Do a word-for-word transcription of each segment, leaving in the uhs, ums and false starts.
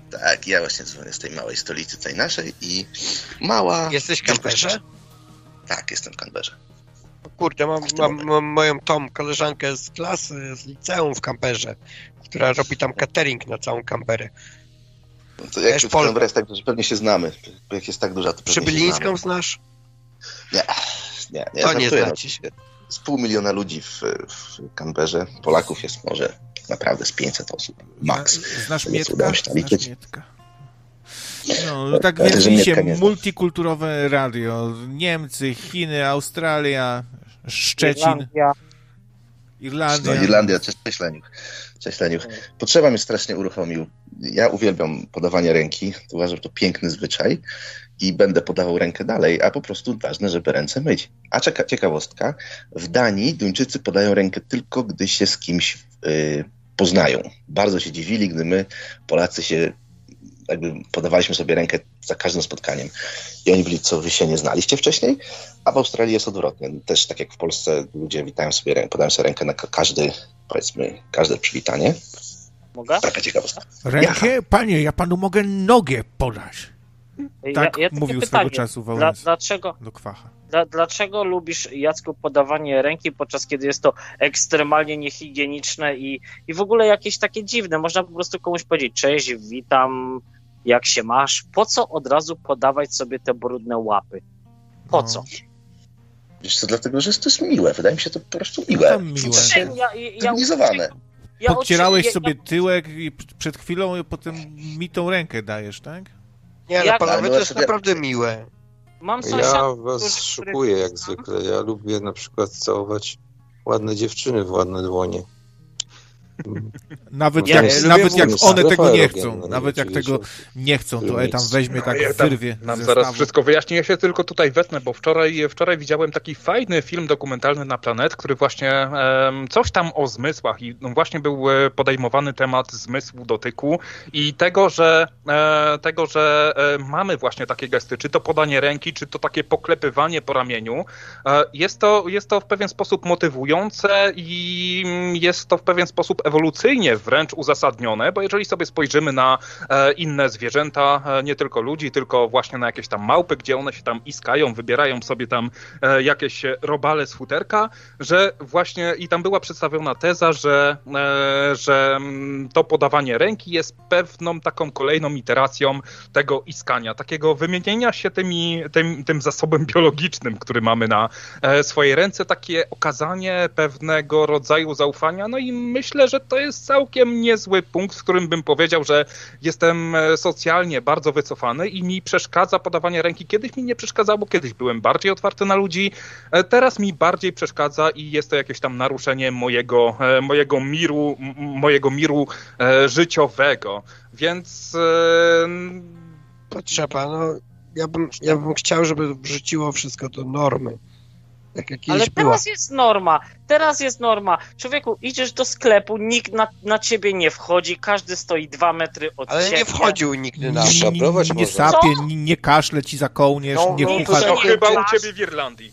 Tak, ja właśnie dzwonię z tej małej stolicy, tej naszej i mała... Jesteś w Canberrze? Tak, jestem w Canberrze. Kurde, mam, mam, mam moją tą koleżankę z klasy, z liceum w Canberrze, która robi tam catering na całą Canberrę. No to jak w Canberrze jest tak, że pewnie się znamy. Jak jest tak duża, to pewnie Przybylińską znasz? Nie, nie, nie. To nie znacie się. Z pół miliona ludzi w, w Canberrze. Polaków jest może naprawdę z pięćset osób. Max. Znasz Mietka? Znasz Mietka. No, no tak Ale więc że widzicie, Mietka nie multikulturowe radio. Niemcy, Chiny, Australia, Szczecin, Irlandia. Irlandia. No, Irlandia, cześć Leniuch. Cześć Leniuch. Potrzeba mnie strasznie uruchomił. Ja uwielbiam podawanie ręki. Uważam, że to piękny zwyczaj i będę podawał rękę dalej, a po prostu ważne, żeby ręce myć. A czeka, ciekawostka, w Danii Duńczycy podają rękę tylko, gdy się z kimś yy, poznają. Bardzo się dziwili, gdy my, Polacy, się jakby podawaliśmy sobie rękę za każdym spotkaniem. I oni byli, co wy się nie znaliście wcześniej? A w Australii jest odwrotnie. Też tak jak w Polsce ludzie witają sobie rękę, podają sobie rękę na każdy, powiedzmy, każde przywitanie. Mogę? Taka ciekawostka. Rękę? Ja. Panie, ja panu mogę nogę podać. Tak ja, ja mówił pytanie, swego czasu dla, Wałęsa dlaczego, do Kwacha. Dla, dlaczego lubisz, Jacku, podawanie ręki, podczas kiedy jest to ekstremalnie niehigieniczne i, i w ogóle jakieś takie dziwne? Można po prostu komuś powiedzieć: cześć, witam, jak się masz? Po co od razu podawać sobie te brudne łapy? Po no. co? Wiesz co, dlatego, że to jest miłe. Wydaje mi się to po prostu miłe. No miłe. Ja, ja, Cywilizowane. Ja Podcierałeś ja, sobie ja... tyłek i przed chwilą i potem mi tą rękę dajesz, tak? Nie, ale Jak- panowie, Ale to jest sobie- naprawdę miłe. Mam Ja sąsiadów, was którzy- szukuję jak zwykle. Ja lubię na przykład całować ładne dziewczyny w ładne dłonie. Nawet Ja jak, lubię nawet jak mówić, one strefa tego nie erogenna, chcą. nie Nawet jak wiecie, tego nie chcą, to e tam weźmie tak ja tam, wyrwie nam ze zaraz stawu. wszystko wyjaśnię. Ja się tylko tutaj wetnę, bo wczoraj, wczoraj widziałem taki fajny film dokumentalny na Planet, który właśnie em, coś tam o zmysłach i no właśnie był e, podejmowany temat zmysłu dotyku i tego, że e, tego, że e, mamy właśnie takie gesty, czy to podanie ręki, czy to takie poklepywanie po ramieniu. E, jest to, jest to w pewien sposób motywujące i jest to w pewien sposób ewolucyjnie wręcz uzasadnione, bo jeżeli sobie spojrzymy na e, inne zwierzęta, e, nie tylko ludzi, tylko właśnie na jakieś tam małpy, gdzie one się tam iskają, wybierają sobie tam e, jakieś robale z futerka, że właśnie i tam była przedstawiona teza, że, e, że mm, to podawanie ręki jest pewną taką kolejną iteracją tego iskania, takiego wymienienia się tymi, tym, tym zasobem biologicznym, który mamy na e, swojej ręce, takie okazanie pewnego rodzaju zaufania, no i myślę, że to jest całkiem niezły punkt, w którym bym powiedział, że jestem socjalnie bardzo wycofany i mi przeszkadza podawanie ręki. Kiedyś mi nie przeszkadzało, kiedyś byłem bardziej otwarty na ludzi, teraz mi bardziej przeszkadza i jest to jakieś tam naruszenie mojego, mojego miru, mojego miru życiowego. Więc... Potrzeba, no ja bym, ja bym chciał, żeby wrzuciło wszystko do normy. Tak jak Ale kiedyś teraz była. jest norma, teraz jest norma. Człowieku, idziesz do sklepu, nikt na, na ciebie nie wchodzi, każdy stoi dwa metry od Ale ciebie. nie wchodził nigdy na Nie, mnie. Szabrować nie, nie można. sapie, nie, nie kaszle ci za kołnierz, No, nie no, pucha. to To nie chyba u masz. ciebie w Irlandii.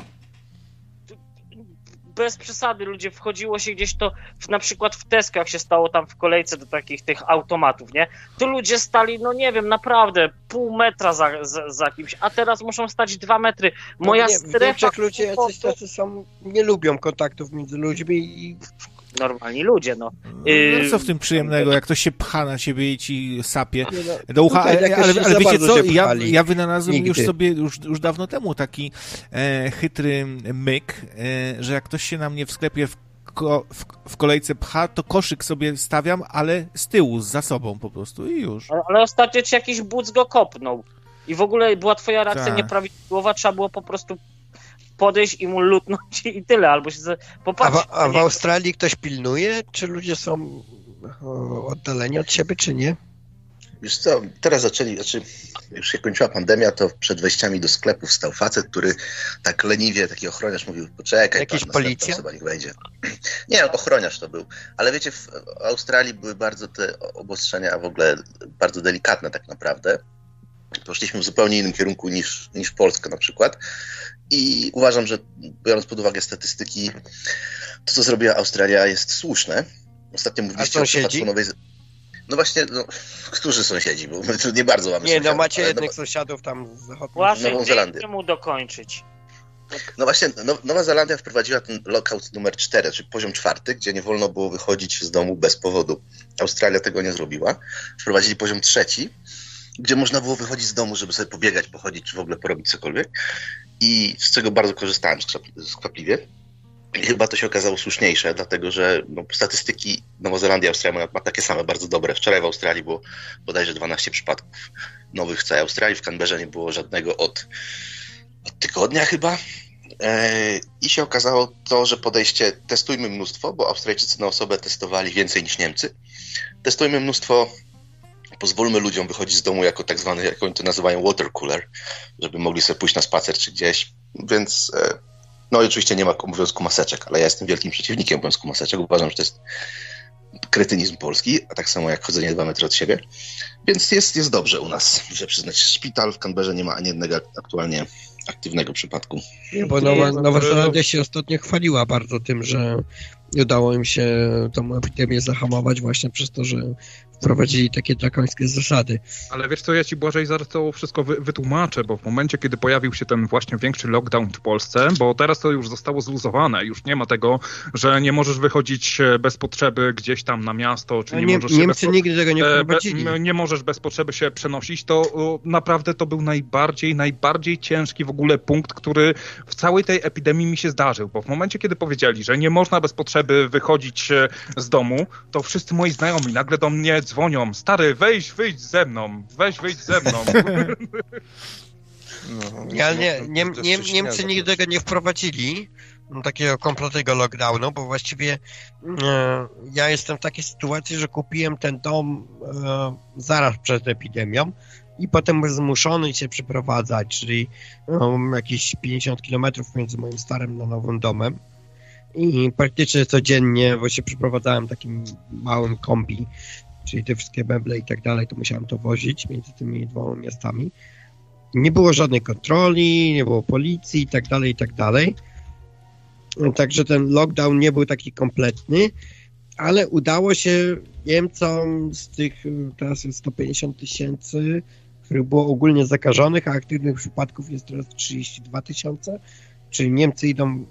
Bez przesady, ludzie, wchodziło się gdzieś to, w, na przykład w Tesco, jak się stało tam w kolejce do takich tych automatów, nie? To ludzie stali, no nie wiem, naprawdę pół metra za, za, za kimś, a teraz muszą stać dwa metry. Moja nie, w strefa... Niemczech ludzie jacyś tacy są, nie lubią kontaktów między ludźmi i Normalni ludzie, no. No, co w tym przyjemnego, jak ktoś się pcha na ciebie i ci sapie Nie no, do ucha, tutaj ale, jakoś ale, nie ale za wiecie bardzo co, się ja, pchali. ja wynalazłem Nigdy. już sobie już, już dawno temu taki e, chytry myk, e, że jak ktoś się na mnie w sklepie w, ko, w, w kolejce pcha, to koszyk sobie stawiam, ale z tyłu, za sobą po prostu i już. Ale, ale ostatnio ci jakiś buc go kopnął i w ogóle była twoja reakcja Tak. nieprawidłowa, trzeba było po prostu podejść i mu lutnąć i tyle, albo się A popatrzeć. w, a w Australii ktoś pilnuje? Czy ludzie są o, oddaleni od siebie, czy nie? Wiesz co, teraz zaczęli, znaczy już się kończyła pandemia, to przed wejściami do sklepów stał facet, który tak leniwie, taki ochroniarz mówił, poczekaj, Jakiś pan, następna policja? osoba niech wejdzie. Nie, ochroniarz to był. Ale wiecie, w Australii były bardzo te obostrzenia w ogóle bardzo delikatne tak naprawdę. Poszliśmy w zupełnie innym kierunku niż, niż Polska na przykład. I uważam, że biorąc pod uwagę statystyki, to co zrobiła Australia jest słuszne. Ostatnio mówiliście o sąsiedzi? smartfonowej... No właśnie, no, którzy sąsiedzi, bo my tu nie bardzo mamy Nie, sąsiadów. no macie ale jednych no, sąsiadów tam z zachodniej. Właśnie, Nową Zelandię. chcę mu dokończyć. No właśnie, no, Nowa Zelandia wprowadziła ten lockout numer cztery, czyli poziom czwarty, gdzie nie wolno było wychodzić z domu bez powodu. Australia tego nie zrobiła. Wprowadzili poziom trzeci, gdzie można było wychodzić z domu, żeby sobie pobiegać, pochodzić, czy w ogóle porobić cokolwiek. I z czego bardzo korzystałem skwapliwie. I chyba to się okazało słuszniejsze, dlatego że no, statystyki Nowa Zelandia i Australia ma takie same, bardzo dobre. Wczoraj w Australii było bodajże dwanaście przypadków nowych w całej Australii. W Canberrze nie było żadnego od, od tygodnia chyba. Eee, I się okazało to, że podejście testujmy mnóstwo, bo Australijczycy na osobę testowali więcej niż Niemcy. Testujmy mnóstwo, pozwólmy ludziom wychodzić z domu jako tak zwany, jak oni to nazywają, water cooler, żeby mogli sobie pójść na spacer czy gdzieś. Więc e, no i oczywiście nie ma obowiązku maseczek, ale ja jestem wielkim przeciwnikiem obowiązku maseczek. Uważam, że to jest kretynizm polski, a tak samo jak chodzenie dwa metry od siebie. Więc jest, jest dobrze u nas, muszę przyznać. Szpital w Canberrze nie ma ani jednego aktualnie aktywnego przypadku. Nie, bo Nowa, Nowa Zelandia się ostatnio chwaliła bardzo tym, że udało im się tą epidemię zahamować właśnie przez to, że wprowadzili takie drakońskie zasady. Ale wiesz co, ja ci, Błażej, zaraz to wszystko wy, wytłumaczę, bo w momencie, kiedy pojawił się ten właśnie większy lockdown w Polsce, bo teraz to już zostało zluzowane, już nie ma tego, że nie możesz wychodzić bez potrzeby gdzieś tam na miasto, czy nie, nie możesz Niemcy się bez, nigdy tego nie wprowadzili. Be, nie możesz bez potrzeby się przenosić, to o, naprawdę to był najbardziej, najbardziej ciężki w ogóle punkt, który w całej tej epidemii mi się zdarzył, bo w momencie, kiedy powiedzieli, że nie można bez potrzeby wychodzić z domu, to wszyscy moi znajomi nagle do mnie dzwonią, stary, weź, wyjdź ze mną, weź, wyjdź ze mną. No, ja nie, nie, nie, Niemcy nigdy tego nie wprowadzili, takiego kompletnego lockdownu, bo właściwie e, ja jestem w takiej sytuacji, że kupiłem ten dom e, zaraz przed epidemią i potem byłem zmuszony się przeprowadzać, czyli um, jakieś pięćdziesiąt kilometrów między moim starym a nowym domem. I praktycznie codziennie, bo się przeprowadzałem takim małym kombi, czyli te wszystkie meble i tak dalej, to musiałem to wozić między tymi dwoma miastami. Nie było żadnej kontroli, nie było policji i tak dalej, i tak dalej. Także ten lockdown nie był taki kompletny, ale udało się Niemcom z tych, teraz jest sto pięćdziesiąt tysięcy, których było ogólnie zakażonych, a aktywnych przypadków jest teraz trzydzieści dwa tysiące, czyli Niemcy idą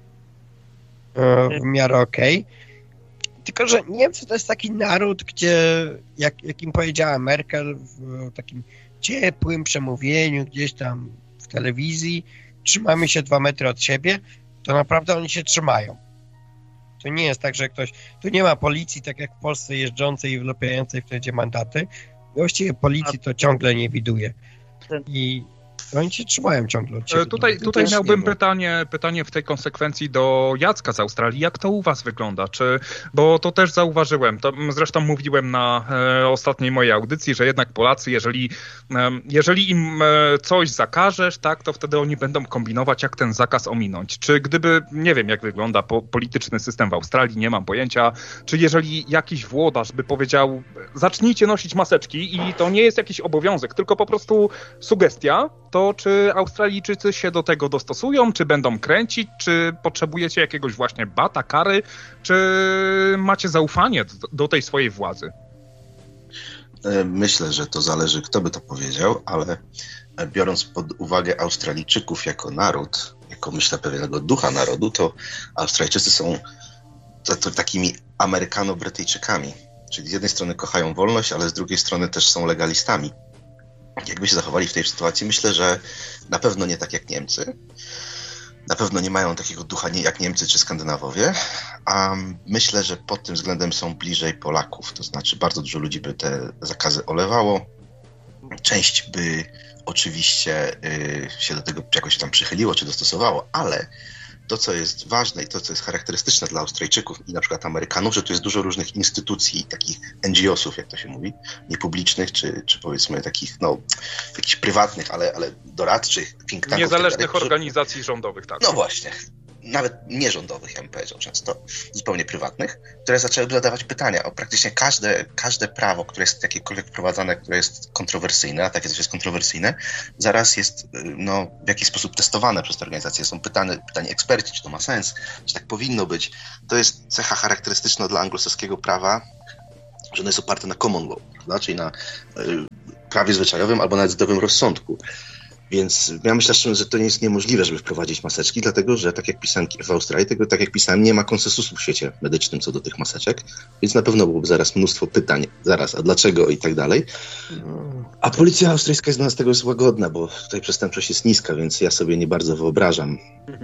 w miarę okej. Okay. Tylko że Niemcy to jest taki naród, gdzie, jak, jak im powiedziała Merkel w takim ciepłym przemówieniu gdzieś tam w telewizji, trzymamy się dwa metry od siebie, to naprawdę oni się trzymają. To nie jest tak, że ktoś... Tu nie ma policji, tak jak w Polsce, jeżdżącej i wlepiającej wtedy mandaty. Właściwie policji to ciągle nie widuje. I oni się trzymają ciągle od siebie. Tutaj, tutaj miałbym pytanie, pytanie w tej konsekwencji do Jacka z Australii. Jak to u was wygląda? Czy, bo to też zauważyłem, to zresztą mówiłem na e, ostatniej mojej audycji, że jednak Polacy, jeżeli, e, jeżeli im e, coś zakażesz, tak, to wtedy oni będą kombinować, jak ten zakaz ominąć. Czy gdyby, nie wiem jak wygląda po, polityczny system w Australii, nie mam pojęcia, czy jeżeli jakiś włodarz by powiedział, zacznijcie nosić maseczki i to nie jest jakiś obowiązek, tylko po prostu sugestia, to czy Australijczycy się do tego dostosują, czy będą kręcić, czy potrzebujecie jakiegoś właśnie bata, kary, czy macie zaufanie do, do tej swojej władzy? Myślę, że to zależy, kto by to powiedział, ale biorąc pod uwagę Australijczyków jako naród, jako myślę pewnego ducha narodu, to Australijczycy są to, to takimi Amerykano-Brytyjczykami. Czyli z jednej strony kochają wolność, ale z drugiej strony też są legalistami. Jakby się zachowali w tej sytuacji, myślę, że na pewno nie tak jak Niemcy. Na pewno nie mają takiego ducha nie jak Niemcy czy Skandynawowie, a myślę, że pod tym względem są bliżej Polaków. To znaczy bardzo dużo ludzi by te zakazy olewało. Część by oczywiście y, się do tego jakoś tam przychyliło czy dostosowało, ale to, co jest ważne i to, co jest charakterystyczne dla Australijczyków i na przykład Amerykanów, że tu jest dużo różnych instytucji, takich N G O sów, jak to się mówi, niepublicznych, czy, czy powiedzmy takich, no, jakichś prywatnych, ale, ale doradczych, think tanków. Niezależnych tak dalej, organizacji że... rządowych, tak. No właśnie. Nawet nierządowych, ja bym powiedział często, zupełnie prywatnych, które zaczęły zadawać pytania o praktycznie każde, każde prawo, które jest jakiekolwiek wprowadzane, które jest kontrowersyjne, a takie coś jest kontrowersyjne, zaraz jest no, w jakiś sposób testowane przez te organizacje. Są pytane, pytani eksperci, czy to ma sens, czy tak powinno być. To jest cecha charakterystyczna dla anglosaskiego prawa, że ono jest oparte na common law, prawda? Czyli na y, prawie zwyczajowym albo nawet zdrowym rozsądku. Więc ja myślę, że to nie jest niemożliwe, żeby wprowadzić maseczki, dlatego że tak jak pisałem w Australii, tego, tak jak pisałem, nie ma konsensusu w świecie medycznym co do tych maseczek, więc na pewno byłoby zaraz mnóstwo pytań, zaraz, a dlaczego i tak dalej. A policja australijska jest dla nas tego łagodna, bo tutaj przestępczość jest niska, więc ja sobie nie bardzo wyobrażam.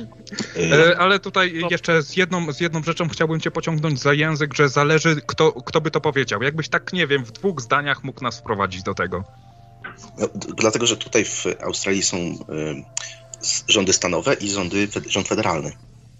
E, ale tutaj jeszcze z jedną, z jedną rzeczą chciałbym cię pociągnąć za język, że zależy kto, kto by to powiedział. Jakbyś tak, nie wiem, w dwóch zdaniach mógł nas wprowadzić do tego. No, d- dlatego, że tutaj w Australii są y, rządy stanowe i rządy, rząd federalny.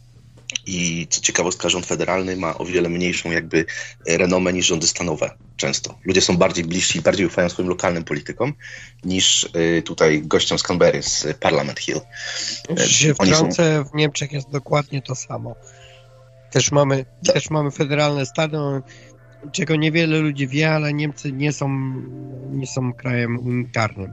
I co ciekawostka, rząd federalny ma o wiele mniejszą jakby renomę niż rządy stanowe często. Ludzie są bardziej bliżsi i bardziej ufają swoim lokalnym politykom niż y, tutaj gościom z Canberry, z Parliament Hill. Się wtrącę, w Niemczech jest dokładnie to samo. Też mamy, tak. też mamy federalne stany, czego niewiele ludzi wie, ale Niemcy nie są, nie są krajem unitarnym.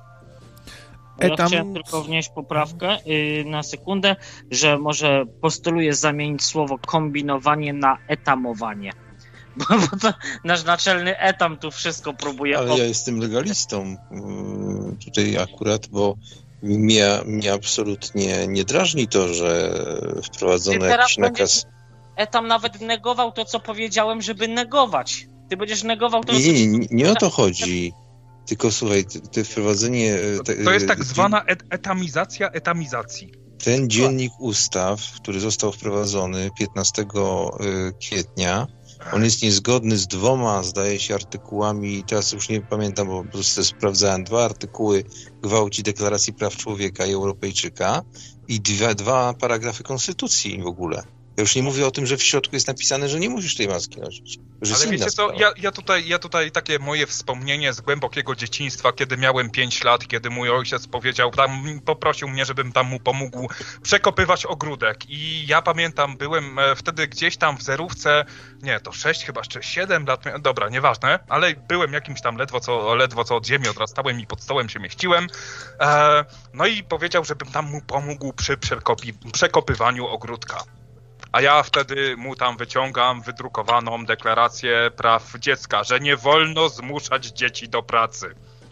Ja Etam... chciałem tylko wnieść poprawkę yy, na sekundę, że może postuluję zamienić słowo kombinowanie na etamowanie. Bo, bo to nasz naczelny etam tu wszystko próbuje... Ale ja jestem legalistą yy, tutaj akurat, bo mnie, mnie absolutnie nie drażni to, że wprowadzono jakiś nakaz... Etam nawet negował to, co powiedziałem, żeby negować. Ty będziesz negował to, nie, co... Nie, nie, nie o to chodzi. Tylko słuchaj, to wprowadzenie... To, to jest tak zwana et- etamizacja etamizacji. Ten dziennik ustaw, który został wprowadzony piętnastego kwietnia, on jest niezgodny z dwoma, zdaje się, artykułami, teraz już nie pamiętam, bo po prostu sprawdzałem, dwa artykuły gwałci Deklaracji Praw Człowieka i Europejczyka i dwa, dwa paragrafy Konstytucji w ogóle. Ja już nie mówię o tym, że w środku jest napisane, że nie musisz tej maski nosić. Ale wiecie co, ja, ja, tutaj, ja tutaj takie moje wspomnienie z głębokiego dzieciństwa, kiedy miałem pięć lat, kiedy mój ojciec powiedział, tam poprosił mnie, żebym tam mu pomógł przekopywać ogródek. I ja pamiętam, byłem wtedy gdzieś tam w zerówce, nie, to sześć chyba, czy siedem lat, dobra, nieważne, ale byłem jakimś tam ledwo co, ledwo co od ziemi odrastałem i pod stołem się mieściłem. E, no i powiedział, żebym tam mu pomógł przy przekopi, przekopywaniu ogródka. A ja wtedy mu tam wyciągam wydrukowaną deklarację praw dziecka, że nie wolno zmuszać dzieci do pracy.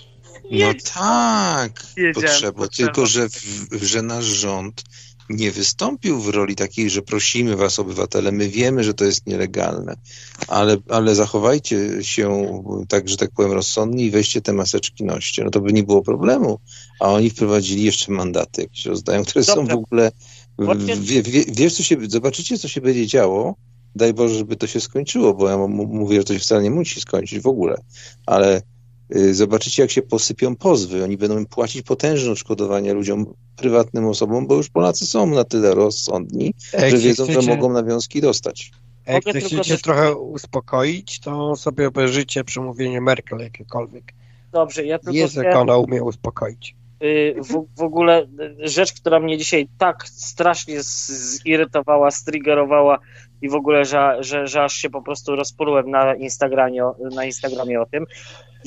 No tak, potrzeba, potrzeba, tylko że, w, że nasz rząd nie wystąpił w roli takiej, że prosimy was, obywatele, my wiemy, że to jest nielegalne, ale, ale zachowajcie się, tak, że tak powiem, rozsądnie i weźcie te maseczki, noście. No to by nie było problemu. A oni wprowadzili jeszcze mandaty jakieś rozdają, które Dobrze. są w ogóle... Wie, wie, wiesz, co się, zobaczycie, co się będzie działo. Daj Boże, żeby to się skończyło, bo ja m- mówię, że to się wcale nie musi skończyć w ogóle, ale y, zobaczycie, jak się posypią pozwy. Oni będą płacić potężne odszkodowania ludziom, prywatnym osobom, bo już Polacy są na tyle rozsądni, jak że wiedzą, chcecie, że mogą nawiązki dostać. Jak chcecie trochę uspokoić, to sobie obejrzyjcie przemówienie Merkel jakiekolwiek. Dobrze, ja tylko... Jest, jak ona umie uspokoić. W, w ogóle rzecz, która mnie dzisiaj tak strasznie zirytowała, striggerowała i w ogóle, że, że, że aż się po prostu rozprułem na Instagramie, na Instagramie o tym.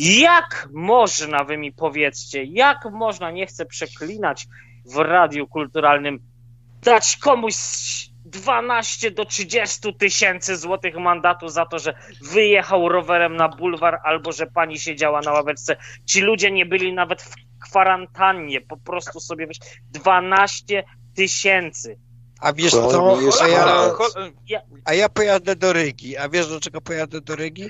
Jak można, wy mi powiedzcie, jak można, nie chcę przeklinać w radiu kulturalnym, dać komuś dwanaście do trzydziestu tysięcy złotych mandatu za to, że wyjechał rowerem na bulwar albo że pani siedziała na ławeczce. Ci ludzie nie byli nawet w kwarantannie, po prostu sobie weź dwanaście tysięcy. A wiesz co, a ja, a ja pojadę do Rygi. A wiesz, dlaczego pojadę do Rygi?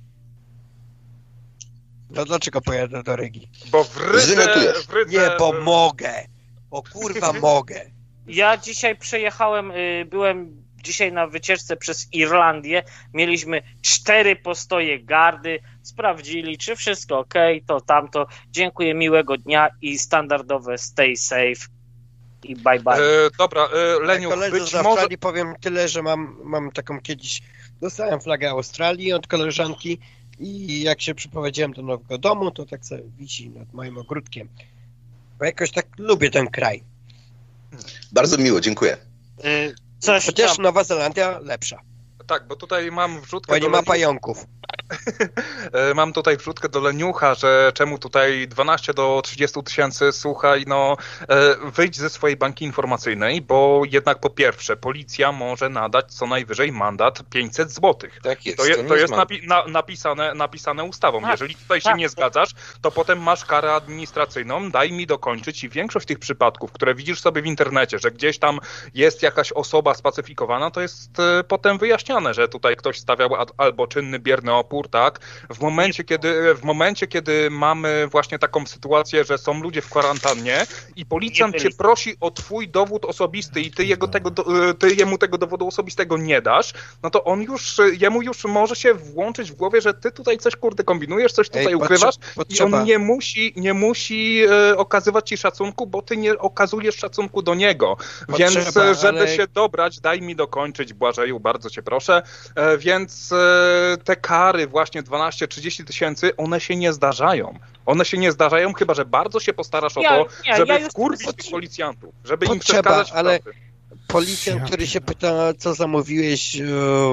No dlaczego pojadę do Rygi? Bo w Rydze... W Rydze... Nie, bo mogę. O kurwa mogę. Ja dzisiaj przejechałem, byłem dzisiaj na wycieczce przez Irlandię, mieliśmy cztery postoje gardy, sprawdzili, czy wszystko ok, to tamto, dziękuję, miłego dnia i standardowe stay safe i bye bye. E, dobra, e, Leniu, koledzy być z Australii może... powiem tyle, że mam, mam taką kiedyś, dostałem flagę Australii od koleżanki i jak się przyprowadziłem do nowego domu, to tak sobie wisi nad moim ogródkiem, bo jakoś tak lubię ten kraj. Bardzo miło, dziękuję. Y, coś Chociaż tam... Nowa Zelandia lepsza. Tak, bo tutaj mam wrzutkę... Bo nie ma pająków. mam tutaj wrzutkę do Leniucha, że czemu tutaj dwanaście do trzydziestu tysięcy, słuchaj, no wyjdź ze swojej bańki informacyjnej, bo jednak po pierwsze policja może nadać co najwyżej mandat pięćset złotych. Tak jest. To, je, to, to jest jest napi- na, napisane, napisane ustawą. Tak, Jeżeli tutaj tak. się nie zgadzasz, to potem masz karę administracyjną, daj mi dokończyć i większość tych przypadków, które widzisz sobie w internecie, że gdzieś tam jest jakaś osoba spacyfikowana, to jest e, potem wyjaśniane, że tutaj ktoś stawiał ad, albo czynny bierny opór, tak? W momencie, kiedy, w momencie, kiedy mamy właśnie taką sytuację, że są ludzie w kwarantannie i policjant cię prosi o twój dowód osobisty i ty, jego tego, do, ty jemu tego dowodu osobistego nie dasz, no to on już, jemu już może się włączyć w głowie, że ty tutaj coś kurde kombinujesz, coś tutaj Ej, ukrywasz potrzeba. i on nie musi, nie musi e, okazywać ci szacunku, bo ty nie okazujesz szacunku do niego. Potrzeba, Więc e, żeby ale... się dobrać, daj mi dokończyć, Błażeju, bardzo cię proszę. E, więc e, te kary właśnie dwanaście do trzydziestu tysięcy, one się nie zdarzają. One się nie zdarzają, chyba że bardzo się postarasz o Ja- to, nie, żeby ja już- wkurwić potrze- tych policjantów, żeby im potrzeba, przeszkadzać w ale- pracy. Policjant, który się pyta, co zamówiłeś e,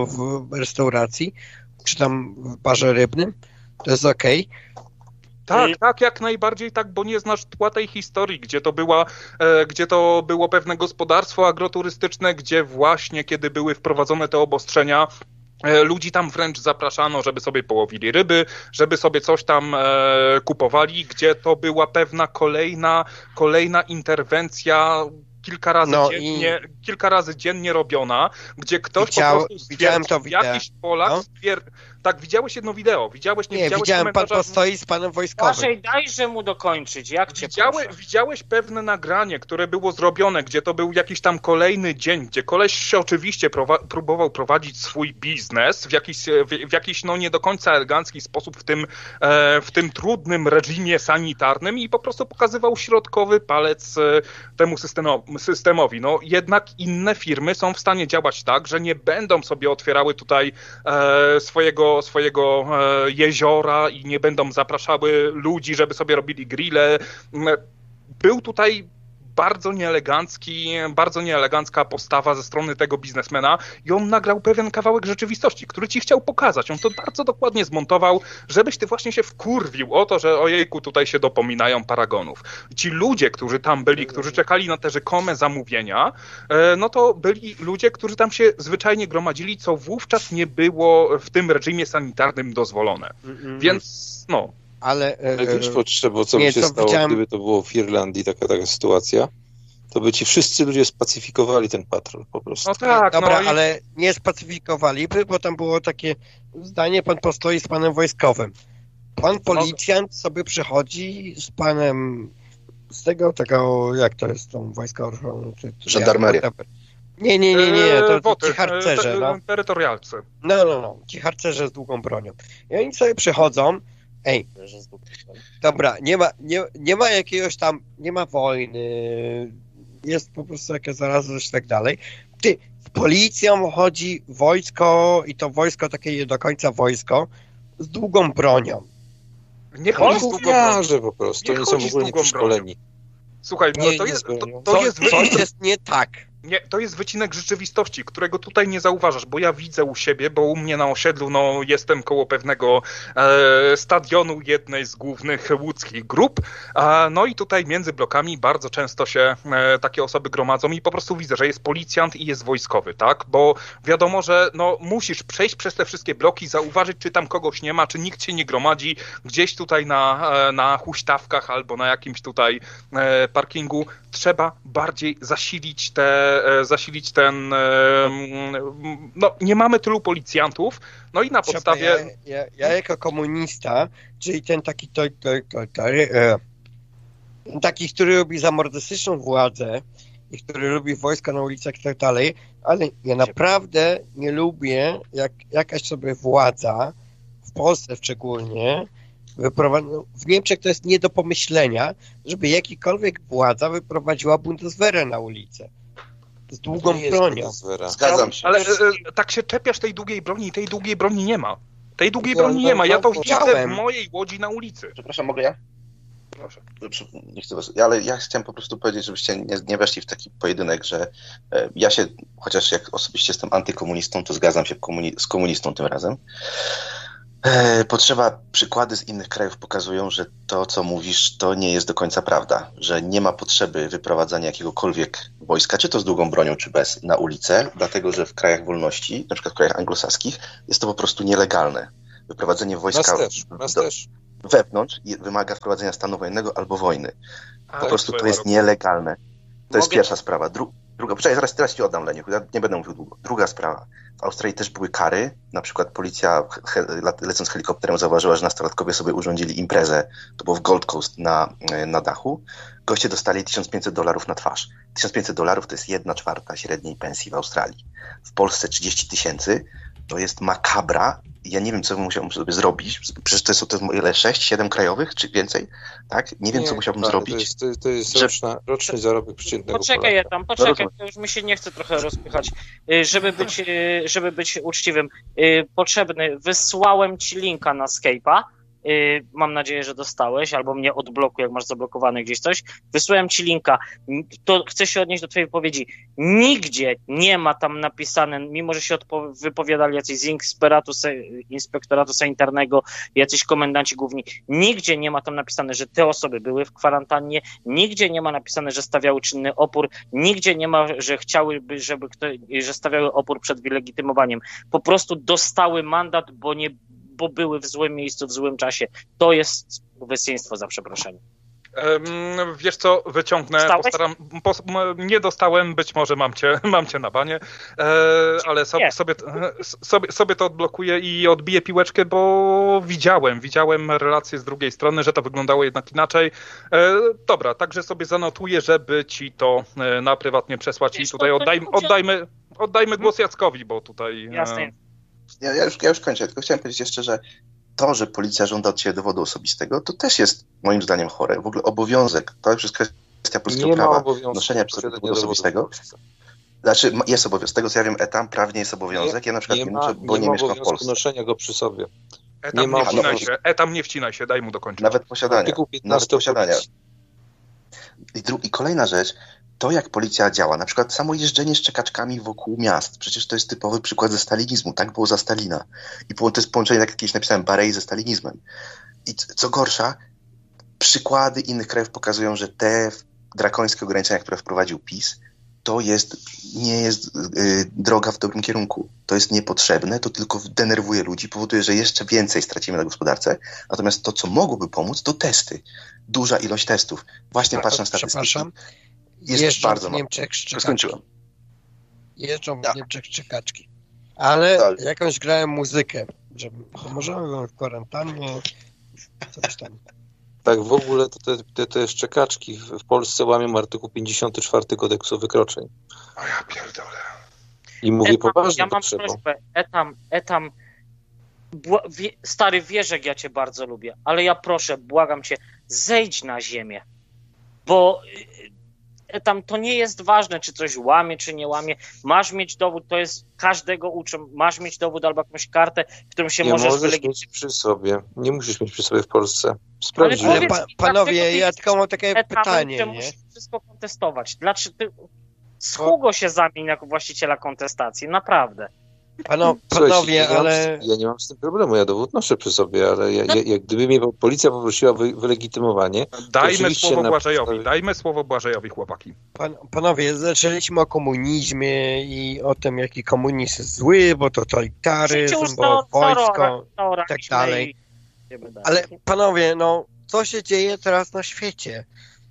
w restauracji, czy tam w barze rybnym, to jest okej. Tak, I- tak, jak najbardziej tak, bo nie znasz tła tej historii, gdzie to była, e, gdzie to było pewne gospodarstwo agroturystyczne, gdzie właśnie kiedy były wprowadzone te obostrzenia, e, ludzi tam wręcz zapraszano, żeby sobie połowili ryby, żeby sobie coś tam e, kupowali, gdzie to była pewna kolejna, kolejna interwencja kilka razy, No dziennie, kilka razy dziennie robiona, gdzie ktoś Widział- po prostu widziałem stwierdził, to wideo. jakiś Polak No. stwierdzi... Tak, widziałeś jedno wideo, widziałeś, nie, Nie, widziałeś widziałem, pan komentarza? postoi z panem wojskowym. Błażej, dajże mu dokończyć, jak cię Widziałeś, proszę. widziałeś pewne nagranie, które było zrobione, gdzie to był jakiś tam kolejny dzień, gdzie koleś się oczywiście prowa- próbował prowadzić swój biznes w jakiś, w, w jakiś no nie do końca elegancki sposób w tym, e, w tym trudnym reżimie sanitarnym i po prostu pokazywał środkowy palec e, temu systemo- systemowi. No jednak inne firmy są w stanie działać tak, że nie będą sobie otwierały tutaj e, swojego, swojego e, jeziora i nie będą zapraszały ludzi, żeby sobie robili grille. Był tutaj bardzo nieelegancki, bardzo nieelegancka postawa ze strony tego biznesmena i on nagrał pewien kawałek rzeczywistości, który ci chciał pokazać. On to bardzo dokładnie zmontował, żebyś ty właśnie się wkurwił o to, że ojejku, tutaj się dopominają paragonów. Ci ludzie, którzy tam byli, którzy czekali na te rzekome zamówienia, no to byli ludzie, którzy tam się zwyczajnie gromadzili, co wówczas nie było w tym reżimie sanitarnym dozwolone. Więc no... Ale, e, Ale wiesz, potrzeba, co nie, by się to stało, widziałem- gdyby to było w Irlandii, taka, taka sytuacja, to by ci wszyscy ludzie spacyfikowali ten patrol po prostu. No tak, dobra, no i... ale nie spacyfikowaliby, bo tam było takie zdanie, pan postoi z panem wojskowym. Pan policjant sobie przychodzi z panem, z tego, tego, jak to jest, tą wojska ochrony, czy, czy Żandarmeria. jak, nie, nie, nie, nie, to, to Woty, ci harcerze, te- no. terytorialcy. No, no, no, ci harcerze z długą bronią. I oni sobie przychodzą, ej, dobra, nie ma, nie, nie ma jakiegoś tam, nie ma wojny, jest po prostu jakaś zarazność i tak dalej. Ty, z policją chodzi wojsko i to wojsko takie nie do końca wojsko z długą bronią. Nie chodzi z długą bronią. Gówniarze po prostu, Nie oni są chodzi w z ogóle długą nieprzeszkoleni. Słuchaj, no Nie, to, nie jest, to, zbronią. to, Co, jest, coś jest nie tak. nie, to jest wycinek rzeczywistości, którego tutaj nie zauważasz, bo ja widzę u siebie, bo u mnie na osiedlu no, jestem koło pewnego e, stadionu jednej z głównych łódzkich grup, e, no i tutaj między blokami bardzo często się e, takie osoby gromadzą i po prostu widzę, że jest policjant i jest wojskowy, tak, bo wiadomo, że no, musisz przejść przez te wszystkie bloki, zauważyć, czy tam kogoś nie ma, czy nikt się nie gromadzi gdzieś tutaj na, e, na huśtawkach albo na jakimś tutaj e, parkingu. Trzeba bardziej zasilić te zasilić ten... No, nie mamy tylu policjantów, no i na Trzeba, podstawie... Ja, ja, ja jako komunista, czyli ten taki to, to, to, to, e, taki, który lubi zamordystyczną władzę i który lubi wojska na ulicach i tak dalej, ale ja naprawdę nie lubię, jak jakaś sobie władza, w Polsce szczególnie, wyprowadza- w Niemczech to jest nie do pomyślenia, żeby jakikolwiek władza wyprowadziła Bundeswehrę na ulicę. Z długą To nie jest bronią. Bundeswehra. Zgadzam się. Ale e, tak się czepiasz tej długiej broni i tej długiej broni nie ma. Tej długiej No, broni no, nie ma. Ja to no, widzę chciałem. w mojej Łodzi na ulicy. Przepraszam, mogę ja? Proszę. Nie chcę was, ale ja chciałem po prostu powiedzieć, żebyście nie, nie weszli w taki pojedynek, że e, ja się, chociaż jak osobiście jestem antykomunistą, to zgadzam się komuni- z komunistą tym razem. E, potrzeba, przykłady z innych krajów pokazują, że to, co mówisz, to nie jest do końca prawda, że nie ma potrzeby wyprowadzania jakiegokolwiek wojska, czy to z długą bronią, czy bez, na ulicę, dlatego że w krajach wolności, na przykład w krajach anglosaskich, jest to po prostu nielegalne. Wyprowadzenie wojska nas też, nas do, też. wewnątrz wymaga wprowadzenia stanu wojennego albo wojny. Po A, prostu to jest roku. nielegalne. To Mogę... jest pierwsza sprawa. Dru... Druga, poczekaj, zaraz, teraz ci oddam, Leniu, ja nie będę mówił długo. Druga sprawa. W Australii też były kary, na przykład policja he, lecąc helikopterem zauważyła, że nastolatkowie sobie urządzili imprezę, to było w Gold Coast na, na dachu. Goście dostali tysiąc pięćset dolarów na twarz. tysiąc pięćset dolarów to jest jedna czwarta średniej pensji w Australii. W Polsce trzydzieści tysięcy to jest makabra. Ja nie wiem, co musiałbym sobie zrobić. Przecież to jest, to jest ile? sześć, siedem krajowych, czy więcej? Tak? Nie wiem, nie, co musiałbym tak, zrobić. To jest, to jest roczna, roczny zarobek przeciętnego Poczekaj, ja tam, poczekaj, to już mi się nie chce trochę rozpychać. Żeby być, żeby być uczciwym, potrzebny, wysłałem ci linka na Skype'a. Mam nadzieję, że dostałeś, albo mnie odblokuj, jak masz zablokowane gdzieś coś. Wysłałem ci linka. To chcę się odnieść do twojej wypowiedzi. Nigdzie nie ma tam napisane, mimo że się odpo- wypowiadali jacyś z inspektoratu, inspektoratu sanitarnego, jacyś komendanci główni, nigdzie nie ma tam napisane, że te osoby były w kwarantannie, nigdzie nie ma napisane, że stawiały czynny opór, nigdzie nie ma, że chciałyby, żeby kto, że stawiały opór przed wylegitymowaniem. Po prostu dostały mandat, bo nie bo były w złym miejscu, w złym czasie. To jest bezceństwo, za przeproszeniem. Um, wiesz co, wyciągnę, Dostałeś? postaram, pos, nie dostałem, być może mam cię, mam cię na banie, e, ale so, sobie, sobie, sobie to odblokuję i odbiję piłeczkę, bo widziałem, widziałem relacje z drugiej strony, że to wyglądało jednak inaczej. E, dobra, także sobie zanotuję, żeby ci to na prywatnie przesłać wiesz, i tutaj oddajmy, oddajmy, oddajmy głos Jackowi, bo tutaj... Jasne. Ja, ja, już, ja już kończę, tylko chciałem powiedzieć jeszcze, że to, że policja żąda od ciebie dowodu osobistego, to też jest moim zdaniem chore. W ogóle obowiązek, to już jest kwestia polskiego nie prawa noszenia przy sobie dowodu osobistego. Znaczy jest obowiązek, z tego co ja wiem, etam prawnie jest obowiązek, nie, ja na przykład nie, nie muszę, bo nie, nie mieszkam w Polsce. Noszenia go przy sobie. Etam nie, ma nie wcinaj się, etam nie wcinaj się, daj mu dokończyć. Nawet posiadania, nawet posiadania. I, dru- I kolejna rzecz, to jak policja działa, na przykład samo jeżdżenie z czekaczkami wokół miast, przecież to jest typowy przykład ze stalinizmu, tak było za Stalina. I to jest połączenie, tak jak kiedyś napisałem, Barei ze stalinizmem. I co gorsza, przykłady innych krajów pokazują, że te drakońskie ograniczenia, które wprowadził PiS, to jest, nie jest yy, droga w dobrym kierunku. To jest niepotrzebne, to tylko denerwuje ludzi, powoduje, że jeszcze więcej stracimy na gospodarce. Natomiast to, co mogłoby pomóc, to testy. Duża ilość testów. Właśnie patrz na statystyki. Przepraszam. Jest Jeżdżą bardzo w Niemczech szczekaczki. Skończyłem. Jeżdżą w tak. Niemczech szczekaczki. Ale tak. jakąś grałem muzykę, że możemy w kwarantannie coś tam. Tak, w ogóle to te, te, te szczekaczki w Polsce łamią artykuł pięćdziesiąty czwarty kodeksu wykroczeń. A ja pierdolę. I mówię etam, poważnie ja mam potrzebą. prośbę, etam, etam, bła- wie, stary Wierzek, ja cię bardzo lubię, ale ja proszę, błagam cię, zejdź na ziemię, bo tam to nie jest ważne, czy coś łamie, czy nie łamie. Masz mieć dowód, to jest każdego uczę. Masz mieć dowód albo jakąś kartę, którą się nie możesz możesz wylegitymować. mieć przy sobie. Nie musisz mieć przy sobie w Polsce. Sprawdź. Ale, ale pa, panowie, ja tylko mam takie etapy, pytanie. że Nie? musisz wszystko kontestować. Dlaczego ty... Z Hugo się zamień jako właściciela kontestacji, naprawdę. Pano, Słuchaj, panowie, ja ale... Mam, ja nie mam z tym problemu, ja dowód noszę przy sobie, ale ja, ja, jak gdyby mnie policja poprosiła o wy, wylegitymowanie... Dajmy słowo na... Błażejowi, dajmy słowo Błażejowi, chłopaki. Pan, panowie, zaczęliśmy o komunizmie i o tym, jaki komunizm jest zły, bo totalitaryzm, bo wojsko i tak dalej. Ale panowie, no, co się dzieje teraz na świecie?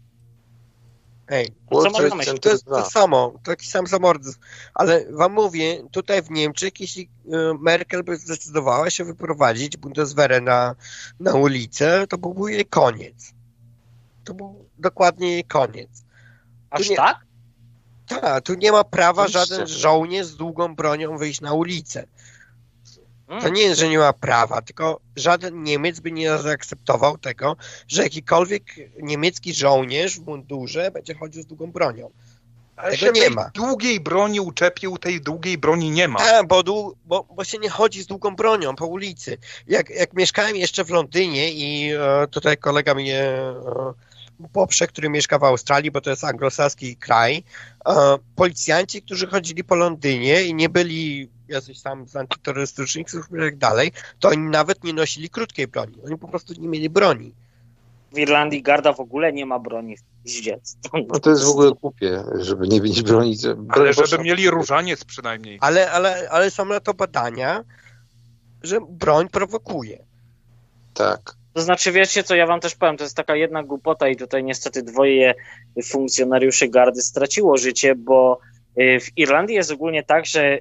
Ej, co to, jest, to jest to samo, taki sam zamordyzm. Ale wam mówię, tutaj w Niemczech, jeśli Merkel by zdecydowała się wyprowadzić Bundeswehrę na, na ulicę, to byłby jej koniec. To był dokładnie jej koniec. Aż nie, tak? Tak, tu nie ma prawa Oczywiście. żaden żołnierz z długą bronią wyjść na ulicę. To nie jest, że nie ma prawa, tylko żaden Niemiec by nie zaakceptował tego, że jakikolwiek niemiecki żołnierz w mundurze będzie chodził z długą bronią. Ale tego się nie tej ma. długiej broni uczepił, tej długiej broni nie ma. Tak, bo, bo, bo się nie chodzi z długą bronią po ulicy. Jak, jak mieszkałem jeszcze w Londynie i e, tutaj kolega mnie e, Poprzek, który mieszka w Australii, bo to jest anglosaski kraj, policjanci, którzy chodzili po Londynie i nie byli jacyś tam z antyterrorystycznych służb i tak dalej, to oni nawet nie nosili krótkiej broni. Oni po prostu nie mieli broni. W Irlandii garda w ogóle nie ma broni w dziec. No to jest w ogóle głupie, żeby nie mieć broni. Ale żeby mieli różaniec przynajmniej. Ale, ale, ale są na to badania, że broń prowokuje. Tak. To znaczy, wiecie co, ja wam też powiem, to jest taka jedna głupota i tutaj niestety dwoje funkcjonariuszy gardy straciło życie, bo w Irlandii jest ogólnie tak, że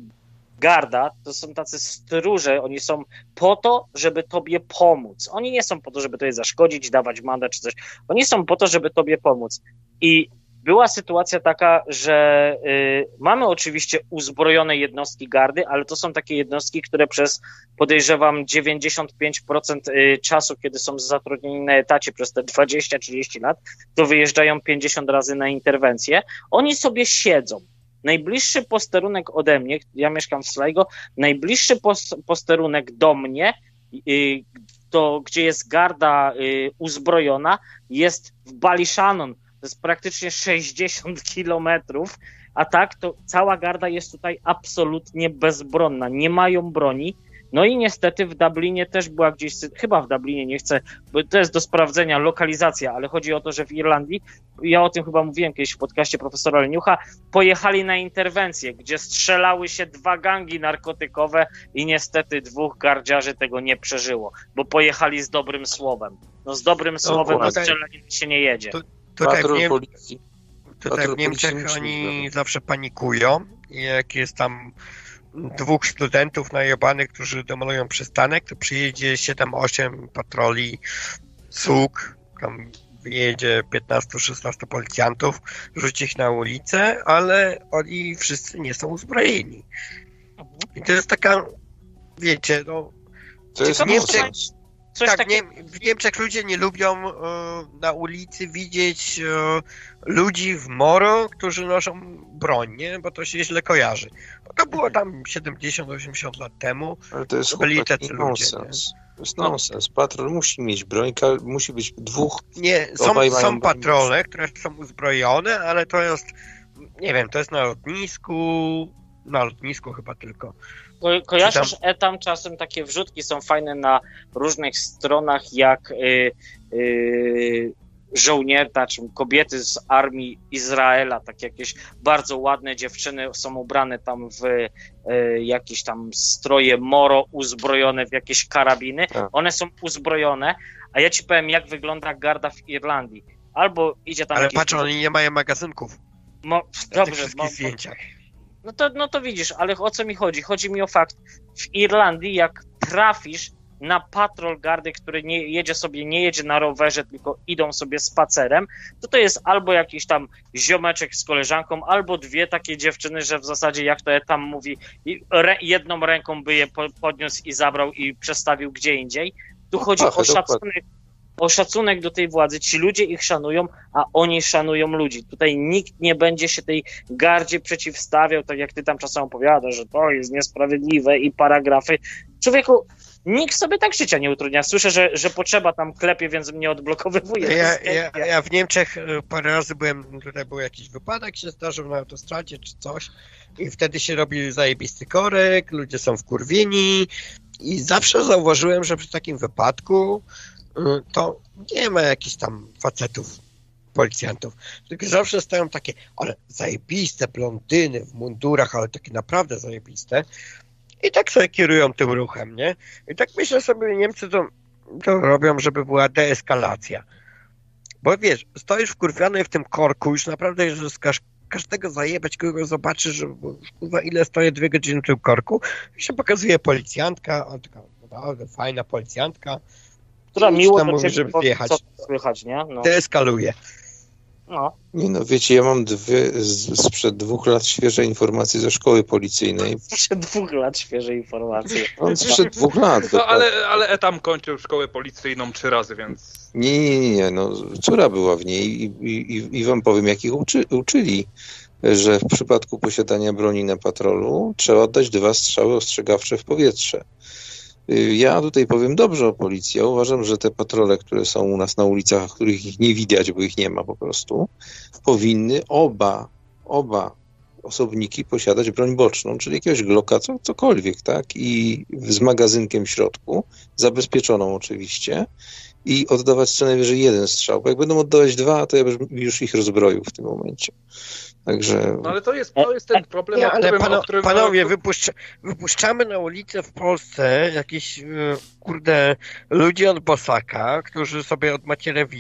garda to są tacy stróże, oni są po to, żeby tobie pomóc. Oni nie są po to, żeby tobie zaszkodzić, dawać mandat czy coś. Oni są po to, żeby tobie pomóc. I była sytuacja taka, że y, mamy oczywiście uzbrojone jednostki gardy, ale to są takie jednostki, które przez, podejrzewam, dziewięćdziesiąt pięć procent y, czasu, kiedy są zatrudnieni na etacie przez te dwadzieścia trzydzieści lat, to wyjeżdżają pięćdziesiąt razy na interwencję. Oni sobie siedzą. Najbliższy posterunek ode mnie, ja mieszkam w Sligo, najbliższy pos, posterunek do mnie, y, to, gdzie jest garda y, uzbrojona, jest w Ballyshannon. To jest praktycznie sześćdziesiąt kilometrów, a tak to cała garda jest tutaj absolutnie bezbronna. Nie mają broni. No i niestety w Dublinie też była gdzieś, chyba w Dublinie, nie chcę, bo to jest do sprawdzenia lokalizacja, ale chodzi o to, że w Irlandii, ja o tym chyba mówiłem kiedyś w podcaście profesora Leniucha, pojechali na interwencję, gdzie strzelały się dwa gangi narkotykowe i niestety dwóch gardziarzy tego nie przeżyło, bo pojechali z dobrym słowem. No z dobrym słowem na strzelanie się nie jedzie. To, tutaj Patrol w, Niem- policji. tutaj w Niemczech oni zawsze panikują i jak jest tam dwóch studentów najebanych, którzy demolują przystanek, to przyjedzie siedem osiem patroli S U K, tam wyjedzie piętnaście szesnaście policjantów, rzuci ich na ulicę, ale oni wszyscy nie są uzbrojeni. I to jest taka, wiecie, no... To jest Niemczech, Coś tak, takiego... nie, w Niemczech ludzie nie lubią e, na ulicy widzieć e, ludzi w moro, którzy noszą broń, nie? Bo to się źle kojarzy. Bo to było tam siedemdziesiąt osiemdziesiąt lat temu. Ale to jest byli chłopaki tacy ludzie. nonsens. To jest nonsens. Patrol musi mieć broń, musi być dwóch. Nie, są, Obaj mają są patrole, które są uzbrojone, ale to jest, nie wiem, to jest na lotnisku, na lotnisku chyba tylko. Ko- kojarzysz etam, czasem takie wrzutki są fajne na różnych stronach, jak y, y, żołnierze, znaczy kobiety z armii Izraela, tak jakieś bardzo ładne dziewczyny są ubrane tam w y, jakieś tam stroje moro, uzbrojone w jakieś karabiny. Tak. One są uzbrojone, a ja ci powiem, jak wygląda garda w Irlandii. Albo idzie tam... Ale jakiś... patrz, oni nie mają magazynków. Mo... W Dobrze, tych wszystkich mo... zdjęciach. No to, no to widzisz, ale o co mi chodzi? Chodzi mi o fakt, w Irlandii jak trafisz na patrol gardy, który nie jedzie sobie, nie jedzie na rowerze, tylko idą sobie spacerem, to to jest albo jakiś tam ziomeczek z koleżanką, albo dwie takie dziewczyny, że w zasadzie, jak to tam mówi, re, jedną ręką by je podniósł i zabrał i przestawił gdzie indziej. Tu chodzi Ach, o szacunek, o szacunek do tej władzy. Ci ludzie ich szanują, a oni szanują ludzi. Tutaj nikt nie będzie się tej gardzie przeciwstawiał, tak jak ty tam czasem opowiadasz, że to jest niesprawiedliwe i paragrafy. Człowieku, nikt sobie tak życia nie utrudnia. Słyszę, że, że potrzeba tam klepie, więc mnie odblokowywuje. Ja, ja, ja w Niemczech parę razy byłem, tutaj był jakiś wypadek, się zdarzył na autostradzie czy coś i wtedy się robi zajebisty korek, ludzie są wkurwieni i zawsze zauważyłem, że przy takim wypadku to nie ma jakichś tam facetów, policjantów, tylko zawsze stoją takie, ale zajebiste blondyny w mundurach, ale takie naprawdę zajebiste i tak sobie kierują tym ruchem, nie? I tak myślę sobie, Niemcy to, to robią, żeby była deeskalacja. Bo wiesz, stoisz wkurwiony w tym korku, już naprawdę, że z każ- każdego zajebać, kogo zobaczysz, że kurwa, ile stoję dwie godziny w tym korku, i się pokazuje policjantka, o, taka naprawdę fajna policjantka, która miło mówi, ciebie, żeby co wjechać. słychać, nie? No. Deeskaluje. No. Nie no, wiecie, ja mam dwie, z, sprzed dwóch lat świeże informacje ze szkoły policyjnej. Sprzed dwóch lat świeże informacje. No, sprzed dwóch lat. No, ale, ale etam kończył szkołę policyjną trzy razy, więc... Nie, nie, nie, nie, no córa była w niej i, i, i wam powiem, jak ich uczy, uczyli, że w przypadku posiadania broni na patrolu trzeba oddać dwa strzały ostrzegawcze w powietrze. Ja tutaj powiem dobrze o policji. Ja uważam, że te patrole, które są u nas na ulicach, których ich nie widać, bo ich nie ma po prostu, powinny oba, oba osobniki posiadać broń boczną, czyli jakiegoś Glocka, co, cokolwiek, tak? I z magazynkiem w środku, zabezpieczoną oczywiście, i oddawać co najwyżej jeden strzał. Bo jak będą oddawać dwa, to ja bym już ich rozbroił w tym momencie. Także... No ale to jest, to jest ten problem, Nie, o którym... ale pano, o którym panowie, wypuszcza, wypuszczamy na ulicę w Polsce jakieś, kurde, ludzi od Bosaka, którzy sobie od macierewicza